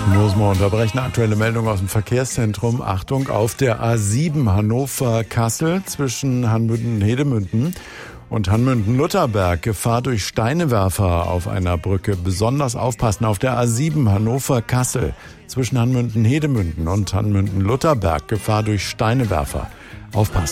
Muss man unterbrechen. Aktuelle Meldung aus dem Verkehrszentrum. Achtung, auf der A7 Hannover-Kassel zwischen Hanmünden-Hedemünden und Hanmünden-Lutherberg. Gefahr durch Steinewerfer auf einer Brücke. Besonders aufpassen auf der A7 Hannover-Kassel zwischen Hanmünden-Hedemünden und Hanmünden-Lutherberg. Gefahr durch Steinewerfer. Aufpassen.